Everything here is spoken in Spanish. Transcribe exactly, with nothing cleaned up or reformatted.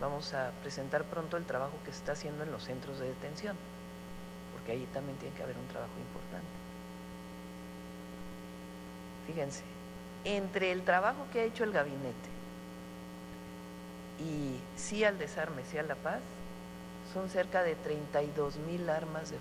vamos a presentar pronto el trabajo que se está haciendo en los centros de detención, porque ahí también tiene que haber un trabajo importante. Fíjense, entre el trabajo que ha hecho el gabinete y sí al desarme, sí a la paz, son cerca de treinta y dos mil armas de